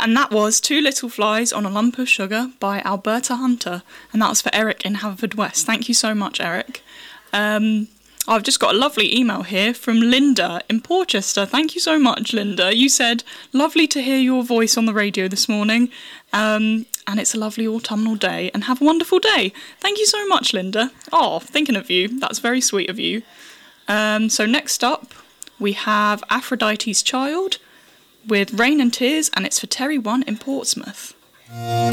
And that was Two Little Flies on a Lump of Sugar by Alberta Hunter. And that was for Eric in Haverfordwest. Thank you so much, Eric. I've just got a lovely email here from Linda in Portchester. Thank you so much, Linda. You said, lovely to hear your voice on the radio this morning. And it's a lovely autumnal day. And have a wonderful day. Thank you so much, Linda. Oh, thinking of you. That's very sweet of you. So next up, we have Aphrodite's Child with Rain and Tears, and it's for Terry 1 in Portsmouth.